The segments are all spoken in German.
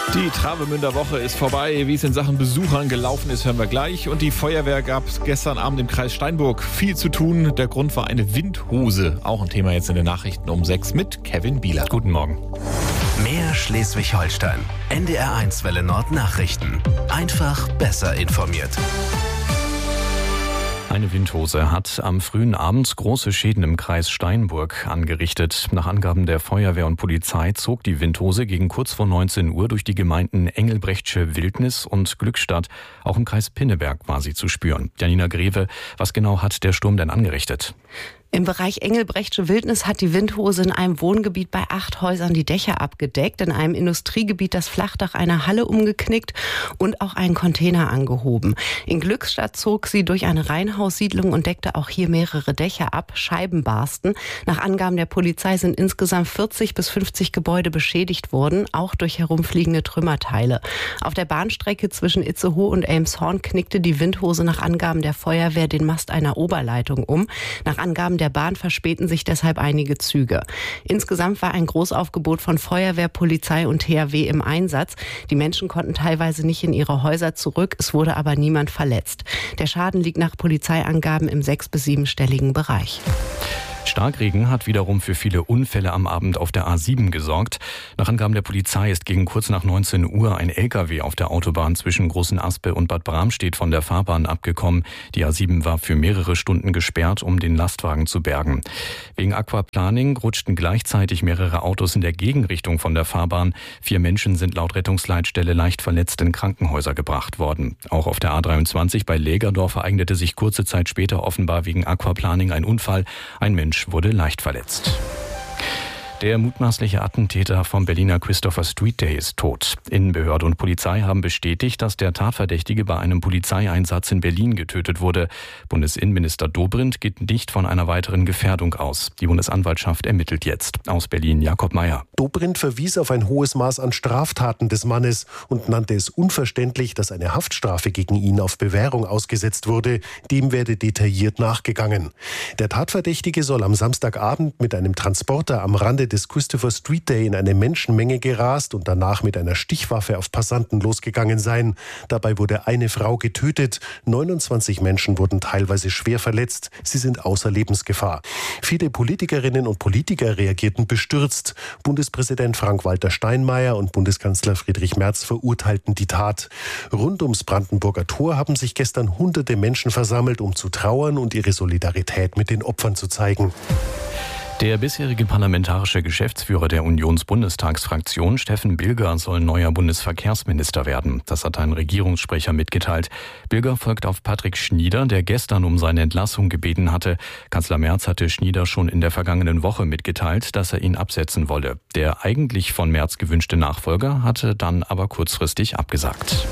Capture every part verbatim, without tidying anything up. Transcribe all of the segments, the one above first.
Die Travemünder Woche ist vorbei. Wie es in Sachen Besuchern gelaufen ist, hören wir gleich. Und die Feuerwehr gab es gestern Abend im Kreis Steinburg viel zu tun. Der Grund war eine Windhose. Auch ein Thema jetzt in den Nachrichten um sechs mit Kevin Bieler. Guten Morgen. Mehr Schleswig-Holstein. N D R eins Welle Nord Nachrichten. Einfach besser informiert. Eine Windhose hat am frühen Abend große Schäden im Kreis Steinburg angerichtet. Nach Angaben der Feuerwehr und Polizei zog die Windhose gegen kurz vor neunzehn Uhr durch die Gemeinden Engelbrechtsche Wildnis und Glückstadt. Auch im Kreis Pinneberg war sie zu spüren. Janina Greve, was genau hat der Sturm denn angerichtet? Im Bereich Engelbrechtsche Wildnis hat die Windhose in einem Wohngebiet bei acht Häusern die Dächer abgedeckt, in einem Industriegebiet das Flachdach einer Halle umgeknickt und auch einen Container angehoben. In Glückstadt zog sie durch eine Reihenhaussiedlung und deckte auch hier mehrere Dächer ab, Scheiben barsten. Nach Angaben der Polizei sind insgesamt vierzig bis fünfzig Gebäude beschädigt worden, auch durch herumfliegende Trümmerteile. Auf der Bahnstrecke zwischen Itzehoe und Elmshorn knickte die Windhose nach Angaben der Feuerwehr den Mast einer Oberleitung um. Nach Angaben der Bahn verspäten sich deshalb einige Züge. Insgesamt war ein Großaufgebot von Feuerwehr, Polizei und T H W im Einsatz. Die Menschen konnten teilweise nicht in ihre Häuser zurück, es wurde aber niemand verletzt. Der Schaden liegt nach Polizeiangaben im sechs- bis siebenstelligen Bereich. Starkregen hat wiederum für viele Unfälle am Abend auf der A sieben gesorgt. Nach Angaben der Polizei ist gegen kurz nach neunzehn Uhr ein L K W auf der Autobahn zwischen Großen Aspe und Bad Bramstedt von der Fahrbahn abgekommen. Die A sieben war für mehrere Stunden gesperrt, um den Lastwagen zu bergen. Wegen Aquaplaning rutschten gleichzeitig mehrere Autos in der Gegenrichtung von der Fahrbahn. Vier Menschen sind laut Rettungsleitstelle leicht verletzt in Krankenhäuser gebracht worden. Auch auf der A dreiundzwanzig bei Lägerdorf ereignete sich kurze Zeit später offenbar wegen Aquaplaning ein Unfall. Ein Mensch wurde leicht verletzt. Der mutmaßliche Attentäter vom Berliner Christopher Street Day ist tot. Innenbehörde und Polizei haben bestätigt, dass der Tatverdächtige bei einem Polizeieinsatz in Berlin getötet wurde. Bundesinnenminister Dobrindt geht nicht von einer weiteren Gefährdung aus. Die Bundesanwaltschaft ermittelt jetzt. Aus Berlin Jakob Meyer. Dobrindt verwies auf ein hohes Maß an Straftaten des Mannes und nannte es unverständlich, dass eine Haftstrafe gegen ihn auf Bewährung ausgesetzt wurde. Dem werde detailliert nachgegangen. Der Tatverdächtige soll am Samstagabend mit einem Transporter am Rande des Christopher Street Day in eine Menschenmenge gerast und danach mit einer Stichwaffe auf Passanten losgegangen sein. Dabei wurde eine Frau getötet. neunundzwanzig Menschen wurden teilweise schwer verletzt. Sie sind außer Lebensgefahr. Viele Politikerinnen und Politiker reagierten bestürzt. Bundespräsident Frank-Walter Steinmeier und Bundeskanzler Friedrich Merz verurteilten die Tat. Rund ums Brandenburger Tor haben sich gestern hunderte Menschen versammelt, um zu trauern und ihre Solidarität mit den Opfern zu zeigen. Der bisherige parlamentarische Geschäftsführer der Unionsbundestagsfraktion, Steffen Bilger, soll neuer Bundesverkehrsminister werden. Das hat ein Regierungssprecher mitgeteilt. Bilger folgt auf Patrick Schnieder, der gestern um seine Entlassung gebeten hatte. Kanzler Merz hatte Schnieder schon in der vergangenen Woche mitgeteilt, dass er ihn absetzen wolle. Der eigentlich von Merz gewünschte Nachfolger hatte dann aber kurzfristig abgesagt.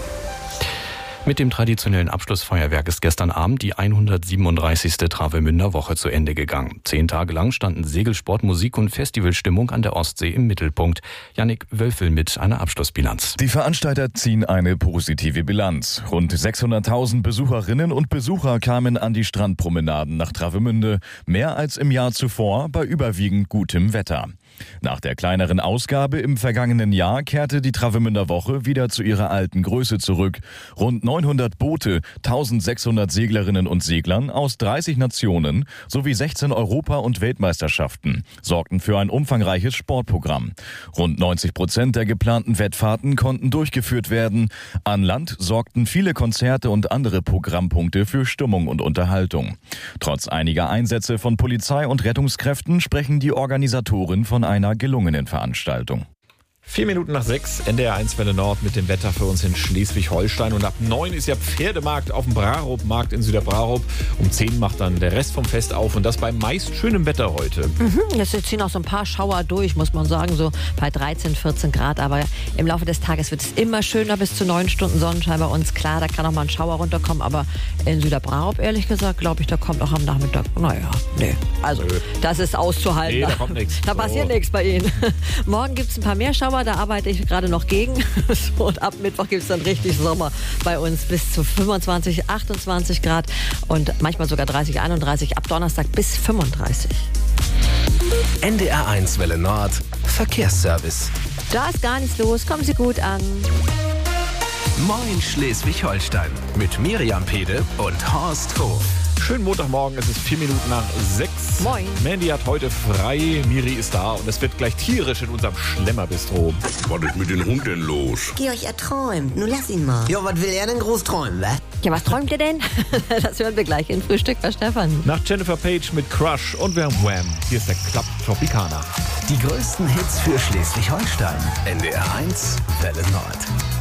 Mit dem traditionellen Abschlussfeuerwerk ist gestern Abend die hundertsiebenunddreißigste Travemünder Woche zu Ende gegangen. Zehn Tage lang standen Segelsport, Musik und Festivalstimmung an der Ostsee im Mittelpunkt. Jannik Wölfel mit einer Abschlussbilanz. Die Veranstalter ziehen eine positive Bilanz. Rund sechshunderttausend Besucherinnen und Besucher kamen an die Strandpromenaden nach Travemünde. Mehr als im Jahr zuvor bei überwiegend gutem Wetter. Nach der kleineren Ausgabe im vergangenen Jahr kehrte die Travemünder Woche wieder zu ihrer alten Größe zurück. Rund neunhundert Boote, eintausendsechshundert Seglerinnen und Seglern aus dreißig Nationen sowie sechzehn Europa- und Weltmeisterschaften sorgten für ein umfangreiches Sportprogramm. Rund neunzig Prozent der geplanten Wettfahrten konnten durchgeführt werden. An Land sorgten viele Konzerte und andere Programmpunkte für Stimmung und Unterhaltung. Trotz einiger Einsätze von Polizei und Rettungskräften sprechen die Organisatoren von einer gelungenen Veranstaltung. Vier Minuten nach sechs, N D R eins Welle Nord mit dem Wetter für uns in Schleswig-Holstein. Und ab neun ist ja Pferdemarkt auf dem Brarup-Markt in Süderbrarup. Um zehn macht dann der Rest vom Fest auf und das bei meist schönem Wetter heute. Mhm, jetzt ziehen auch so ein paar Schauer durch, muss man sagen, so bei dreizehn, vierzehn Grad. Aber im Laufe des Tages wird es immer schöner, bis zu neun Stunden Sonnenschein bei uns. Klar, da kann auch mal ein Schauer runterkommen, aber in Süderbrarup, ehrlich gesagt, glaube ich, da kommt auch am Nachmittag, naja, nee. Also, Nö. das ist auszuhalten. Nee, da kommt nichts. Da passiert oh. nichts bei Ihnen. Morgen gibt es ein paar mehr Schauer. Da arbeite ich gerade noch gegen. Und ab Mittwoch gibt es dann richtig Sommer bei uns bis zu fünfundzwanzig, achtundzwanzig Grad und manchmal sogar dreißig, einunddreißig, ab Donnerstag bis fünfunddreißig. N D R eins Welle Nord Verkehrsservice. Da ist gar nichts los. Kommen Sie gut an. Moin Schleswig-Holstein mit Miriam Pede und Horst Hof. Schönen Montagmorgen, es ist vier Minuten nach sechs. Moin. Mandy hat heute frei, Miri ist da und es wird gleich tierisch in unserem Schlemmerbistro. Was ist mit den Hunden denn los? Georg, er träumt. Nun lass ihn mal. Jo, was will er denn groß träumen, wa? Ja, was träumt ihr denn? Das hören wir gleich in Frühstück bei Stefan. Nach Jennifer Page mit Crush und wir haben Wham. Hier ist der Club Tropicana. Die größten Hits für Schleswig-Holstein. N D R eins, Welle Nord.